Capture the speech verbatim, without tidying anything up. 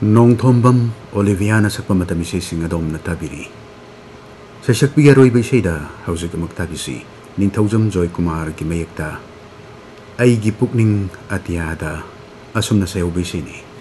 नोंथोंबम ओलिवियाना सकपा मतम इसे सिंग अदोम न ताबिरी सशक्पी अरोइब इसेदा हौजिक अमुक ताबिसी निंथौजम जॉय कुमार की मयेक्ता अईगी पुकनिंग अतियादा असुमना सयौब इसेनी।